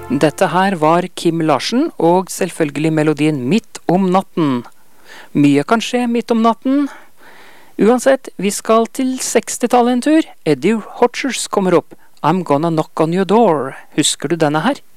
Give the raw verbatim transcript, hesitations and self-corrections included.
Dette her var Kim Larsen, og selvfølgelig melodien Midt om natten. Mye kan skje midt om natten. Uansett, vi skal til sekstitallet en tur. Eddie Hodgers kommer opp. I'm gonna knock on your door. Husker du denne her?